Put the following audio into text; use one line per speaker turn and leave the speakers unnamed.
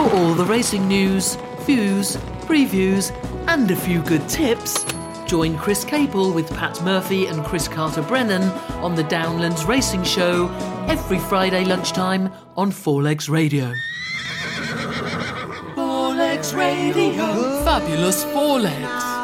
For all the racing news, views, previews and a few good tips, join Chris Capel with Pat Murphy and Chris Carter-Brennan on the Downlands Racing Show every Friday lunchtime on Four Legs Radio. Four Legs Radio.
Fabulous Four Legs.